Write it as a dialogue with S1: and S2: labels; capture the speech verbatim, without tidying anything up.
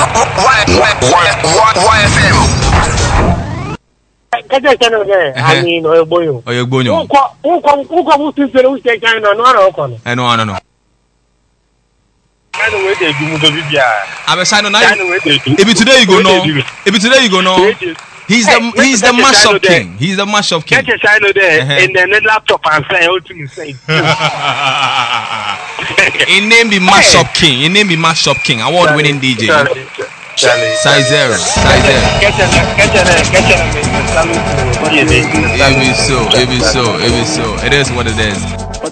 S1: Y F M.
S2: Kaja channel there. I mean, Oyogbonyo.
S3: Oyogbonyo.
S2: Uko uko uko mutu sere uche China no ara oko no.
S3: Eh no no no.
S2: I know where they do mu go bibia.
S3: I'm a sign on now.
S2: I know where they do.
S3: If today you go no. If today you go no. He's the he's the mashup king. He's the mashup king.
S2: Get a China there and then the laptop and say all to me say.
S3: His name be mashup king. His name be mashup king. Award winning D J. Size zero. Size zero.
S2: Get a get a get a.
S3: It be so. It be so. It be so. It is what it is.